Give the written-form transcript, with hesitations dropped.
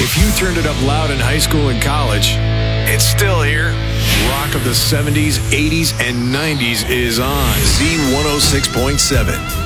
If you turned it up loud in high school and college, it's still here. Rock of the 70s, 80s, and 90s is on Z106.7.